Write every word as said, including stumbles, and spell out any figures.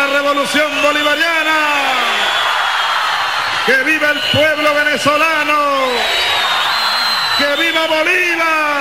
la revolución bolivariana. ¡Que viva el pueblo venezolano! ¡Que viva Bolívar!